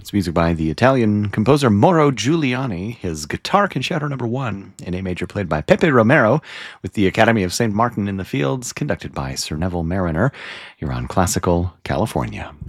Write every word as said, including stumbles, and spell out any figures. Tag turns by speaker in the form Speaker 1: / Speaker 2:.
Speaker 1: It's music by the Italian composer Mauro Giuliani. His Guitar Concerto Number One in A major, played by Pepe Romero, with the Academy of Saint Martin in the Fields, conducted by Sir Neville Mariner. You're on Classical California.